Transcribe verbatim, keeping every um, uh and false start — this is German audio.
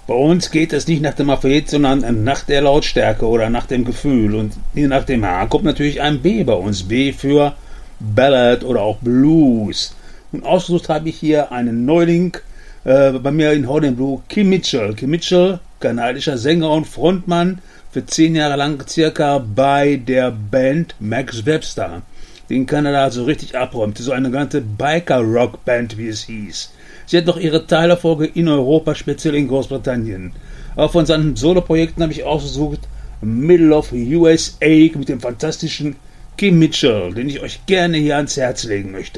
Bei uns geht es nicht nach dem Alphabet, sondern nach der Lautstärke oder nach dem Gefühl. Und je nach dem H kommt natürlich ein B bei uns. B für Ballad oder auch Blues. Und ausgesucht habe ich hier einen Neuling äh, bei mir in Howden Blue, Kim Mitchell. Kim Mitchell, kanadischer Sänger und Frontmann, für zehn Jahre lang circa bei der Band Max Webster, die in Kanada also richtig abräumte. So eine ganze Biker-Rock-Band, wie es hieß. Sie hat noch ihre Teilerfolge in Europa, speziell in Großbritannien. Aber von seinen Soloprojekten habe ich ausgesucht Middle of U S A mit dem fantastischen Kim Mitchell, den ich euch gerne hier ans Herz legen möchte.